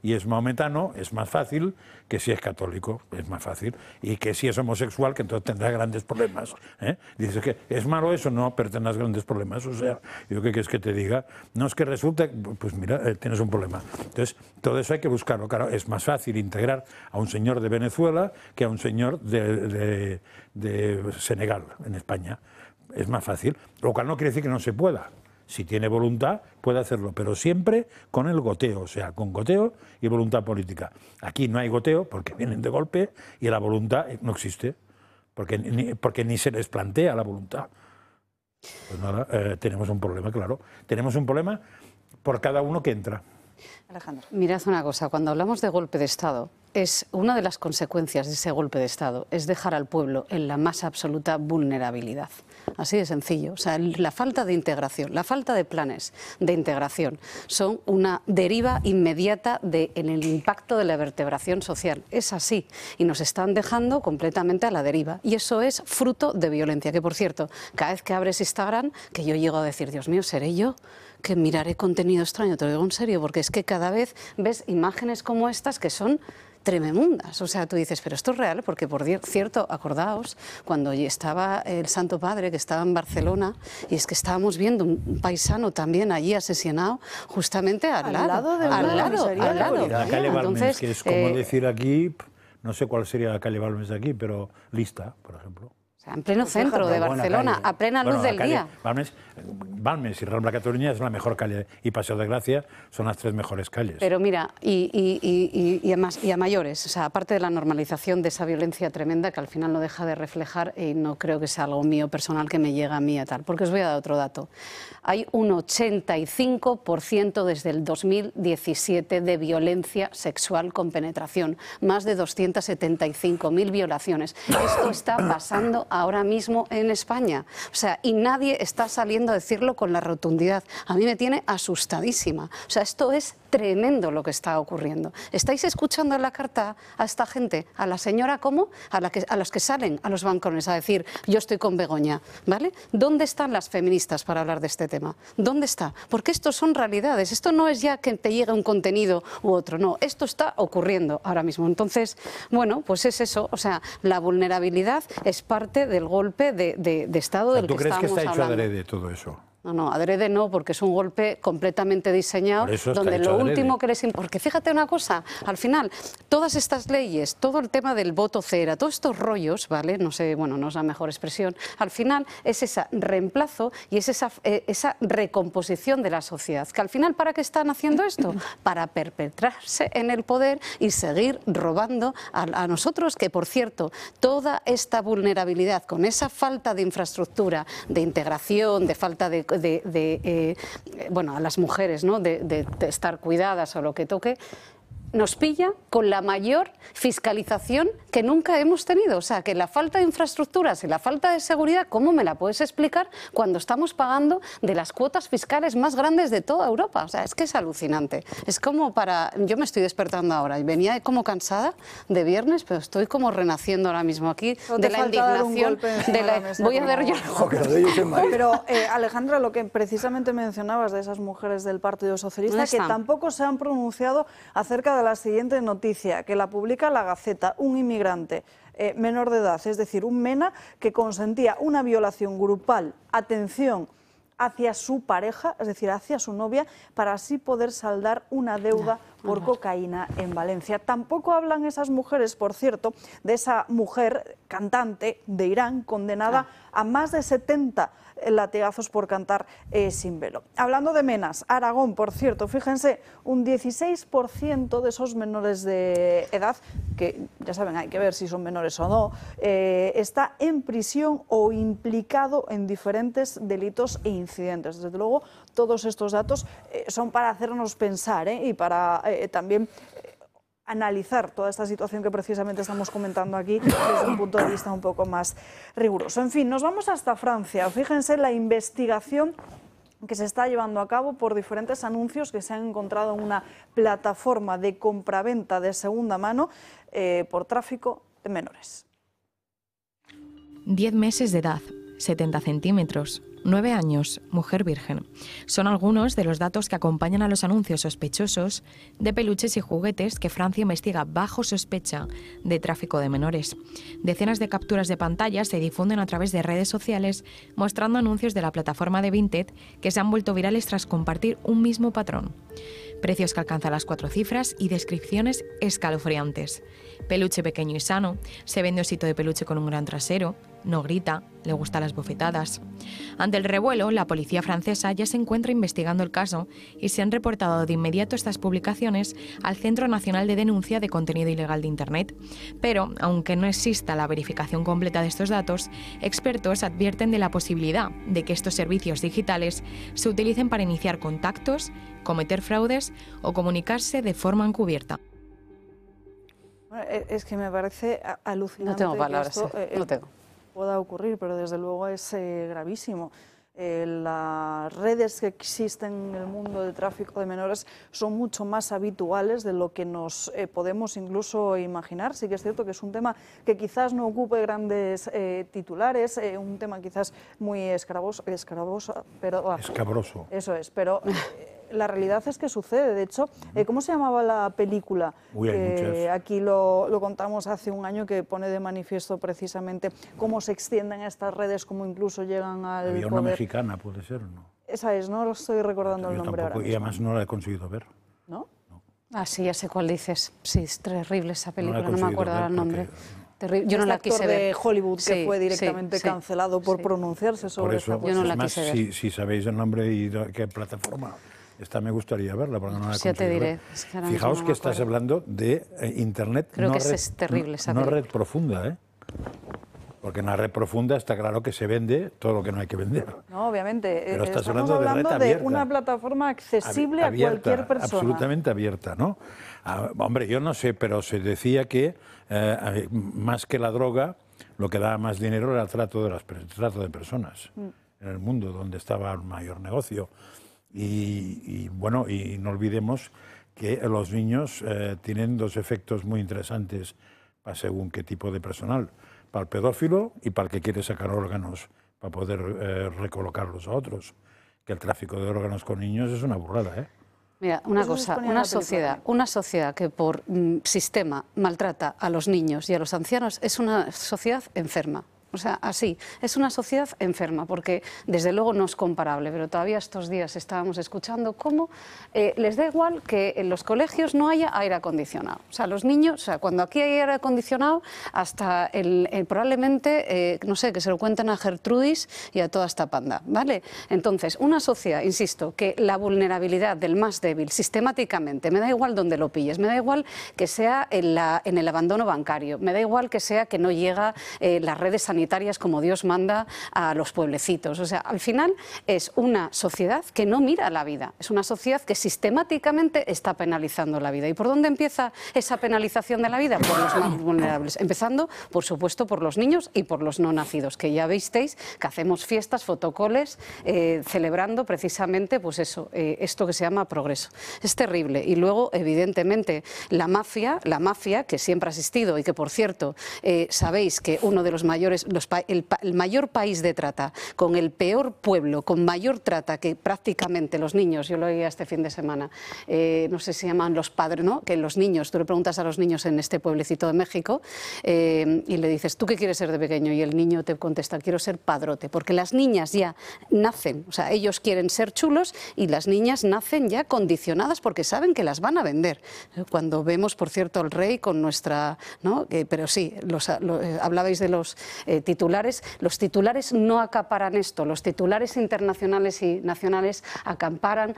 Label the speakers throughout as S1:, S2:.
S1: y es maometano, es más fácil que si es católico, es más fácil, y que si es homosexual, que entonces tendrá grandes problemas. Dices que es malo eso, no, pero tendrás grandes problemas. O sea, yo qué quieres que te diga, no es que resulte, pues mira, tienes un problema. Entonces, todo eso hay que buscarlo. Claro, es más fácil integrar a un señor de Venezuela que a un señor de Senegal, en España. Es más fácil, lo cual no quiere decir que no se pueda. Si tiene voluntad, puede hacerlo, pero siempre con el goteo, o sea, con goteo y voluntad política. Aquí no hay goteo porque vienen de golpe y la voluntad no existe, porque ni se les plantea la voluntad. Pues nada, tenemos un problema, claro. Tenemos un problema por cada uno que entra.
S2: Alejandra. Mirad una cosa, cuando hablamos de golpe de Estado, es una de las consecuencias de ese golpe de Estado es dejar al pueblo en la más absoluta vulnerabilidad. Así de sencillo. O sea, la falta de integración, la falta de planes de integración son una deriva inmediata en el impacto de la vertebración social. Es así. Y nos están dejando completamente a la deriva. Y eso es fruto de violencia. Que, por cierto, cada vez que abres Instagram, que yo llego a decir, Dios mío, ¿seré yo que miraré contenido extraño? Te lo digo en serio, porque es que cada vez ves imágenes como estas que son tremendas. O sea, tú dices, pero esto es real, porque por cierto, acordaos, cuando estaba el Santo Padre, que estaba en Barcelona, y es que estábamos viendo un paisano también allí asesinado, justamente al lado.
S1: La calle Balmes, que es como decir aquí, no sé cuál sería la calle Balmes de aquí, pero Lista, por ejemplo.
S2: En pleno centro de Barcelona, a plena luz del día.
S1: Balmes y Rambla Cataluña es la mejor calle, y Paseo de Gracia son las 3 mejores calles.
S2: Pero mira, y a mayores, o sea, aparte de la normalización de esa violencia tremenda que al final no deja de reflejar, y no creo que sea algo mío personal que me llega a mí a tal, porque os voy a dar otro dato. Hay un 85% desde el 2017 de violencia sexual con penetración, más de 275.000 violaciones. Esto está pasando ahora mismo en España. O sea, y nadie está saliendo a decirlo con la rotundidad. A mí me tiene asustadísima. O sea, esto es tremendo lo que está ocurriendo. ¿Estáis escuchando en la carta a esta gente? ¿A la señora cómo? A los que salen a los balcones a decir, yo estoy con Begoña, ¿vale? ¿Dónde están las feministas para hablar de este tema? ¿Dónde está? Porque esto son realidades. Esto no es ya que te llegue un contenido u otro, no. Esto está ocurriendo ahora mismo. Entonces, bueno, pues es eso. O sea, la vulnerabilidad es parte del golpe de Estado del que estamos hablando.
S1: ¿Tú crees que está hecho adrede todo eso?
S2: No, adrede no, porque es un golpe completamente diseñado, donde lo último que les importa... Porque fíjate una cosa, al final, todas estas leyes, todo el tema del voto cera, todos estos rollos, ¿vale? No sé, bueno, no es la mejor expresión, al final es ese reemplazo y es esa recomposición de la sociedad. Que al final, ¿para qué están haciendo esto? Para perpetrarse en el poder y seguir robando a nosotros, que por cierto, toda esta vulnerabilidad, con esa falta de infraestructura, de integración, de falta de bueno, a las mujeres, ¿no? de estar cuidadas o lo que toque, nos pilla con la mayor fiscalización que nunca hemos tenido. O sea, que la falta de infraestructuras y la falta de seguridad, ¿cómo me la puedes explicar cuando estamos pagando de las cuotas fiscales más grandes de toda Europa? O sea, es que es alucinante. Es como para... Yo me estoy despertando ahora y venía como cansada de viernes, pero estoy como renaciendo ahora mismo aquí de la indignación. Voy a dar yo...
S3: Pero, Alejandra, lo que precisamente mencionabas de esas mujeres del Partido Socialista, que tampoco se han pronunciado acerca de la siguiente noticia, que la publica La Gaceta. Un inmigrante menor de edad, es decir, un MENA, que consentía una violación grupal, atención, hacia su pareja, es decir, hacia su novia, para así poder saldar una deuda por cocaína en Valencia. Tampoco hablan esas mujeres, por cierto, de esa mujer cantante de Irán condenada a más de 70 latigazos por cantar sin velo. Hablando de menas, Aragón, por cierto, fíjense, un 16% de esos menores de edad, que ya saben, hay que ver si son menores o no, está en prisión o implicado en diferentes delitos e incidentes. Desde luego, todos estos datos son para hacernos pensar y para también analizar toda esta situación que precisamente estamos comentando aquí desde un punto de vista un poco más riguroso. En fin, nos vamos hasta Francia. Fíjense la investigación que se está llevando a cabo por diferentes anuncios que se han encontrado en una plataforma de compraventa de segunda mano por tráfico de menores.
S4: 10 meses de edad, 70 centímetros, 9 años, mujer virgen. Son algunos de los datos que acompañan a los anuncios sospechosos de peluches y juguetes que Francia investiga bajo sospecha de tráfico de menores. Decenas de capturas de pantalla se difunden a través de redes sociales mostrando anuncios de la plataforma de Vinted que se han vuelto virales tras compartir un mismo patrón. Precios que alcanzan las 4 cifras y descripciones escalofriantes. Peluche pequeño y sano, se vende osito de peluche con un gran trasero, no grita, le gustan las bofetadas. Ante el revuelo, la policía francesa ya se encuentra investigando el caso y se han reportado de inmediato estas publicaciones al Centro Nacional de Denuncia de Contenido Ilegal de Internet. Pero, aunque no exista la verificación completa de estos datos, expertos advierten de la posibilidad de que estos servicios digitales se utilicen para iniciar contactos, cometer fraudes o comunicarse de forma encubierta.
S3: Es que me parece alucinante.
S2: No tengo palabras,
S3: que esto,
S2: no tengo.
S3: Pueda ocurrir, pero desde luego es gravísimo. Las redes que existen en el mundo del tráfico de menores son mucho más habituales de lo que nos podemos incluso imaginar. Sí que es cierto que es un tema que quizás no ocupe grandes titulares, un tema quizás muy escabroso, pero...
S1: Escabroso.
S3: Eso es, pero... La realidad es que sucede. De hecho, ¿cómo se llamaba la película? Aquí lo contamos hace un año, que pone de manifiesto precisamente cómo se extienden estas redes, cómo incluso llegan al
S1: Había
S3: poder.
S1: una mexicana, puede ser, ¿o no?
S3: Esa es, no lo estoy recordando el nombre
S1: tampoco,
S3: ahora
S1: y además no la he conseguido ver.
S3: ¿No?
S2: Ah, sí, ya sé cuál dices. Sí, es terrible esa película, no, me acuerdo ahora el nombre.
S3: Terrible. Yo no la quise ver. De Hollywood que fue directamente cancelado por pronunciarse sobre esa
S1: cuestión.
S2: Yo no la quise ver.
S1: Si sabéis el nombre y qué plataforma... Esta me gustaría verla, porque no la he conseguido
S2: te diré.
S1: Es que fijaos que estás hablando de Internet,
S2: creo que es terrible esa
S1: no red profunda, ¿eh? Porque en la red profunda está claro que se vende todo lo que no hay que vender.
S3: No, obviamente.
S1: Pero estás
S3: estamos
S1: hablando
S3: de una plataforma accesible
S1: abierta,
S3: a cualquier persona.
S1: Absolutamente abierta, ¿no? Hombre, yo no sé, pero se decía que más que la droga, lo que daba más dinero era el trato de personas en el mundo, donde estaba el mayor negocio. Y bueno, y no olvidemos que los niños tienen dos efectos muy interesantes para según qué tipo de personal, para el pedófilo y para el que quiere sacar órganos para poder recolocarlos a otros. Que el tráfico de órganos con niños es una burrada, ¿eh?
S2: Mira, una cosa, una sociedad que por sistema maltrata a los niños y a los ancianos es una sociedad enferma. O sea, así, es una sociedad enferma, porque desde luego no es comparable, pero todavía estos días estábamos escuchando cómo les da igual que en los colegios no haya aire acondicionado. O sea, los niños, o sea, cuando aquí hay aire acondicionado, hasta probablemente, no sé, que se lo cuenten a Gertrudis y a toda esta panda, ¿vale? Entonces, una sociedad, insisto, que la vulnerabilidad del más débil sistemáticamente, me da igual donde lo pilles, me da igual que sea en el abandono bancario, me da igual que sea que no llega las redes sanitarias como Dios manda a los pueblecitos. O sea, al final es una sociedad que no mira la vida, es una sociedad que sistemáticamente está penalizando la vida. ¿Y por dónde empieza esa penalización de la vida? Por los más vulnerables, empezando, por supuesto, por los niños y por los no nacidos, que ya visteis que hacemos fiestas, fotocoles, celebrando precisamente pues eso, esto que se llama progreso. Es terrible. Y luego, evidentemente, la mafia que siempre ha existido y que, por cierto, sabéis que uno de los mayores, el mayor país de trata, con el peor pueblo, con mayor trata, que prácticamente los niños, yo lo oía este fin de semana, no sé si se llaman los padres, ¿no? Que los niños, tú le preguntas a los niños en este pueblecito de México y le dices, ¿tú qué quieres ser de pequeño? Y el niño te contesta, quiero ser padrote, porque las niñas ya nacen, o sea, ellos quieren ser chulos y las niñas nacen ya condicionadas porque saben que las van a vender. Cuando vemos, por cierto, al rey con nuestra, ¿no? Pero sí, hablabais de los titulares. Los titulares no acaparan esto, los titulares internacionales y nacionales acaparan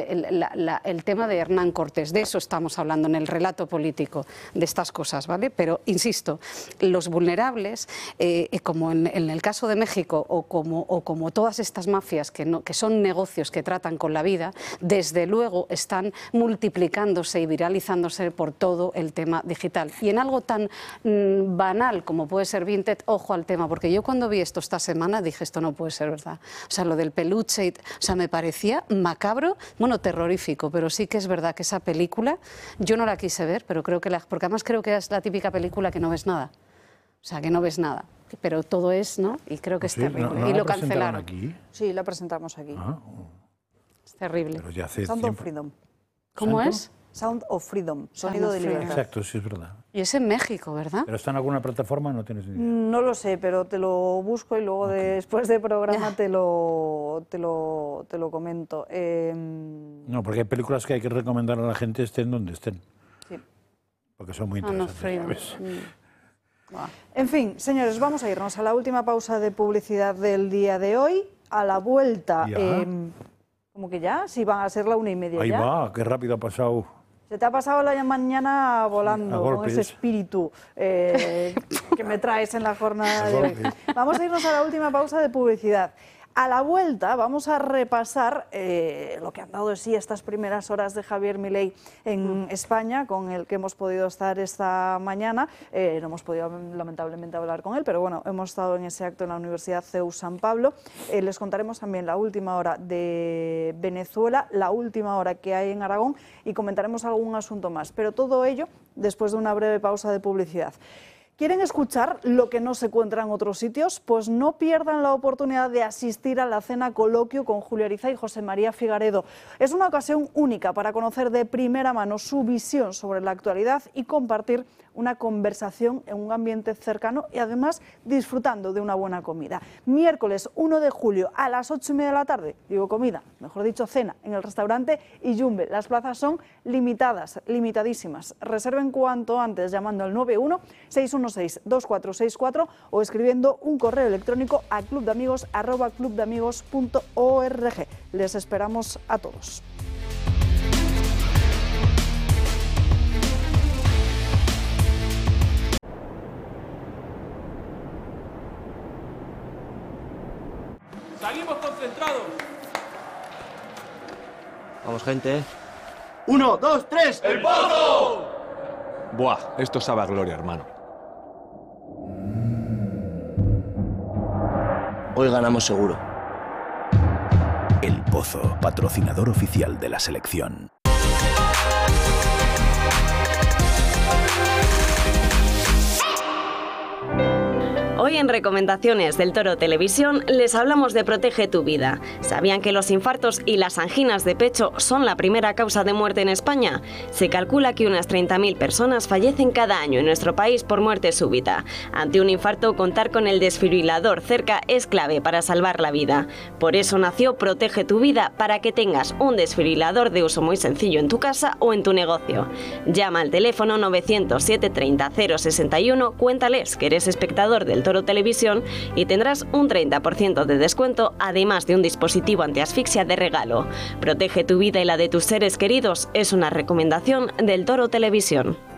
S2: el tema de Hernán Cortés. De eso estamos hablando en el relato político de estas cosas, ¿vale? Pero, insisto, los vulnerables, como en el caso de México o como todas estas mafias que son negocios que tratan con la vida, desde luego están multiplicándose y viralizándose por todo el tema digital. Y en algo tan banal como puede ser Vinted, ojo al tema, porque yo cuando vi esto esta semana dije, esto no puede ser verdad. O sea, lo del peluche, o sea, me parecía macabro, bueno, terrorífico, pero sí que es verdad que esa película, yo no la quise ver, pero creo que porque además creo que es la típica película que no ves nada. O sea, que no ves nada. pero todo es, ¿no? Y creo que es terrible.
S1: ¿No
S2: y
S1: la
S2: lo cancelaron.
S1: Aquí?
S3: Sí, la presentamos aquí.
S2: Es terrible.
S1: Pero ya hace
S3: Sound of Freedom.
S2: ¿Cómo es?
S3: Sound of Freedom, sonido de libertad.
S1: Exacto, sí, es verdad.
S2: Y es en México, ¿verdad?
S1: ¿Pero está en alguna plataforma? No tienes ni idea.
S3: No lo sé, pero te lo busco y luego después del programa te lo comento.
S1: No, porque hay películas que hay que recomendar a la gente estén donde estén.
S3: Sí.
S1: Porque son muy interesantes.
S3: En fin, señores, vamos a irnos a la última pausa de publicidad del día de hoy. A la vuelta, como que ya, si van a ser la 1:30
S1: Ahí
S3: ya.
S1: va, qué rápido ha pasado.
S3: Se te ha pasado la mañana volando con ese espíritu que me traes en la jornada de hoy. Vamos a irnos a la última pausa de publicidad. A la vuelta vamos a repasar lo que han dado de sí estas primeras horas de Javier Milei en España, con el que hemos podido estar esta mañana. No hemos podido lamentablemente hablar con él, pero bueno, hemos estado en ese acto en la Universidad CEU San Pablo. Les contaremos también la última hora de Venezuela, la última hora que hay en Aragón y comentaremos algún asunto más. Pero todo ello después de una breve pausa de publicidad. ¿Quieren escuchar lo que no se encuentra en otros sitios? Pues no pierdan la oportunidad de asistir a la cena coloquio con Julio Ariza y José María Figaredo. Es una ocasión única para conocer de primera mano su visión sobre la actualidad y compartir una conversación en un ambiente cercano y además disfrutando de una buena comida. Miércoles 1 de julio a las 8:30 de la tarde, digo comida, mejor dicho cena, en el restaurante Iyumbe. Las plazas son limitadas, limitadísimas. Reserven cuanto antes llamando al 91-616-2464 o escribiendo un correo electrónico a clubdeamigos@clubdeamigos.org. Les esperamos a todos.
S5: Salimos concentrados.
S6: Vamos, gente.
S7: 1, 2, 3.
S5: ¡El Pozo!
S8: Buah, esto sabe a gloria, hermano.
S7: Hoy ganamos seguro.
S9: El Pozo, patrocinador oficial de la selección.
S10: Hoy en Recomendaciones del Toro Televisión les hablamos de Protege tu vida. ¿Sabían que los infartos y las anginas de pecho son la primera causa de muerte en España? Se calcula que unas 30.000 personas fallecen cada año en nuestro país por muerte súbita. Ante un infarto, contar con el desfibrilador cerca es clave para salvar la vida. Por eso nació Protege tu vida, para que tengas un desfibrilador de uso muy sencillo en tu casa o en tu negocio. Llama al teléfono 900-730-061, cuéntales que eres espectador del Toro Televisión y tendrás un 30% de descuento, además de un dispositivo antiasfixia de regalo. Protege tu vida y la de tus seres queridos es una recomendación del Toro Televisión.